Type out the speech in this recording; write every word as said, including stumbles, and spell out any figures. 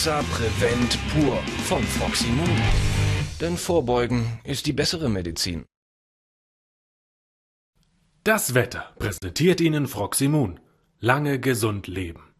Exa Prevent pur von Froximon. Denn Vorbeugen ist die bessere Medizin. Das Wetter präsentiert Ihnen Froximon. Lange gesund leben.